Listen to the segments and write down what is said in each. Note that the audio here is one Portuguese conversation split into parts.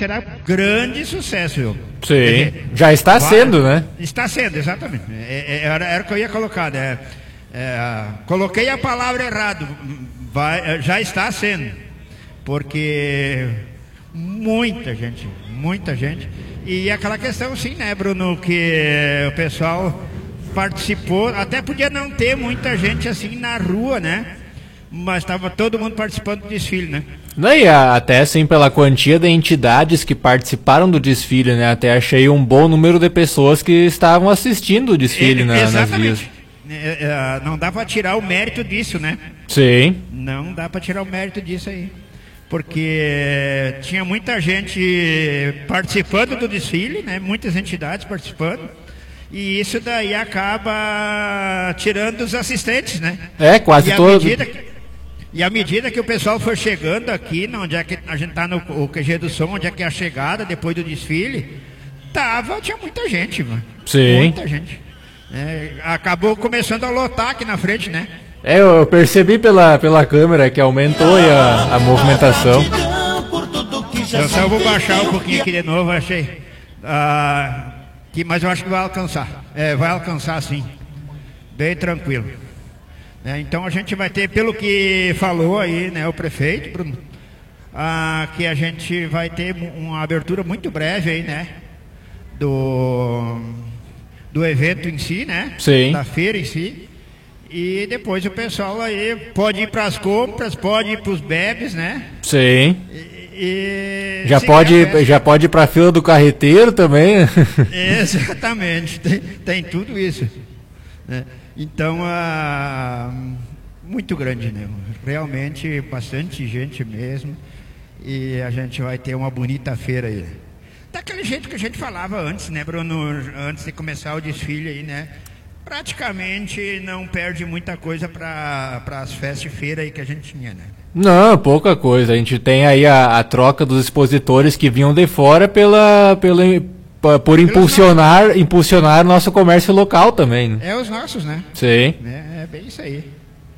será grande sucesso, viu? Sim, já está sendo, né? Está sendo, exatamente. Era o que eu ia colocar, né? Coloquei a palavra errado. Já está sendo. Porque muita gente. E aquela questão, sim, né, Bruno, que o pessoal participou, até podia não ter muita gente assim na rua, né? Mas estava todo mundo participando do desfile, né? Não, e até assim pela quantia de entidades que participaram do desfile, né? Até achei um bom número de pessoas que estavam assistindo o desfile nas vias. Não dá para tirar o mérito disso, né? Sim. Não dá para tirar o mérito disso aí. Porque tinha muita gente participando do desfile, né? Muitas entidades participando. E isso daí acaba tirando os assistentes, né? Quase todos. E à medida que o pessoal for chegando aqui, onde é que a gente está no QG do Som, onde é que é a chegada depois do desfile, tinha muita gente, mano. Sim. Muita gente. Acabou começando a lotar aqui na frente, né? Eu percebi pela câmera que aumentou a movimentação. Eu só vou baixar um pouquinho aqui de novo, achei. Mas eu acho que vai alcançar. Vai alcançar sim. Bem tranquilo. Então a gente vai ter, pelo que falou aí, né, o prefeito, Bruno, que a gente vai ter uma abertura muito breve aí, né? Do evento em si, né? Sim. Da feira em si. E depois o pessoal aí pode ir para as compras, pode ir para os bebes, né? Sim. Já pode ir para a fila do carreteiro também. Exatamente, tem tudo isso, né? Então, muito grande, né? Realmente bastante gente mesmo. E a gente vai ter uma bonita feira aí. Daquele jeito que a gente falava antes, né, Bruno? Antes de começar o desfile aí, né? Praticamente não perde muita coisa para as festas de feira aí que a gente tinha, né? Não, pouca coisa. A gente tem aí a troca dos expositores que vinham de fora por impulsionar nosso comércio local também, né? Os nossos, né? Sim. É bem isso aí.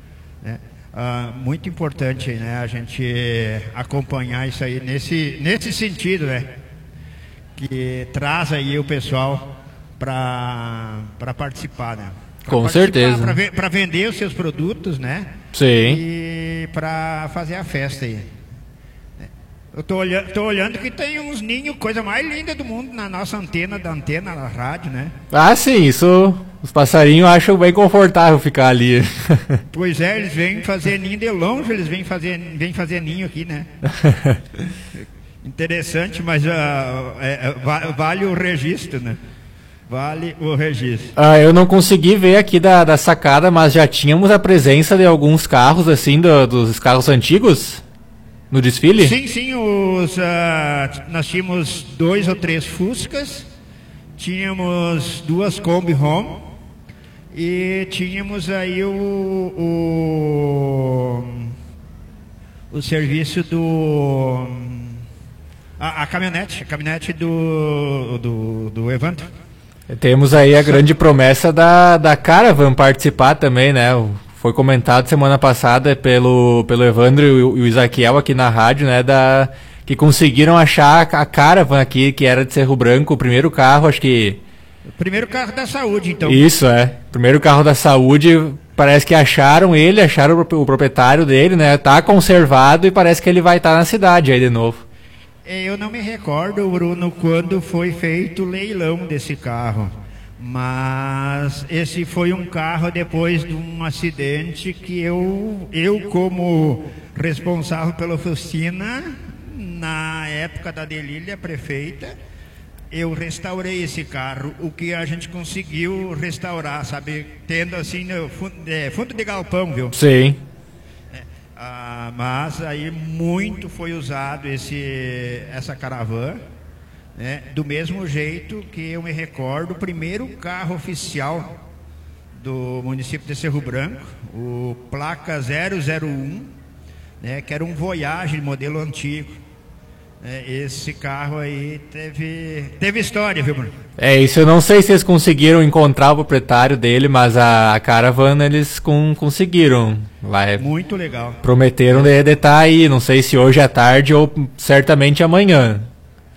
Muito importante, né? A gente acompanhar isso aí nesse sentido, né? Que traz aí o pessoal para participar, né? Com certeza. Para vender os seus produtos, né? Sim. E para fazer a festa aí. Eu tô olhando que tem uns ninhos, coisa mais linda do mundo na nossa antena da rádio, né? Sim, isso os passarinhos acham bem confortável ficar ali. Pois eles vêm fazer ninho de longe, eles vêm fazer ninho aqui, né? Interessante, mas vale o registro, né? Vale o registro. Eu não consegui ver aqui da sacada, mas já tínhamos a presença de alguns carros, assim, dos carros antigos no desfile? Sim, nós tínhamos 2 ou 3 Fuscas, tínhamos 2 Kombi Home e tínhamos aí o serviço a caminhonete do Evandro. Temos aí a grande promessa da Caravan participar também, né? Foi comentado semana passada pelo Evandro e o Isaquiel aqui na rádio, né? Que conseguiram achar a Caravan aqui, que era de Cerro Branco, o primeiro carro, acho que... O primeiro carro da saúde, então. Isso, primeiro carro da saúde, parece que acharam o proprietário dele, né? Tá conservado e parece que ele vai estar na cidade aí de novo. Eu não me recordo, Bruno, quando foi feito o leilão desse carro, mas esse foi um carro depois de um acidente que eu como responsável pela oficina, na época da Delília, prefeita, eu restaurei esse carro, o que a gente conseguiu restaurar, sabe, tendo assim fundo de galpão, viu? Sim. Mas aí muito foi usado essa caravana, né? Do mesmo jeito que eu me recordo, o primeiro carro oficial do município de Cerro Branco, o placa 001, né? Que era um Voyage modelo antigo. Esse carro aí teve história, viu, Bruno? Isso eu não sei se eles conseguiram encontrar o proprietário dele, mas a caravana eles conseguiram. Muito legal. Prometeram de estar aí, não sei se hoje à tarde ou certamente amanhã.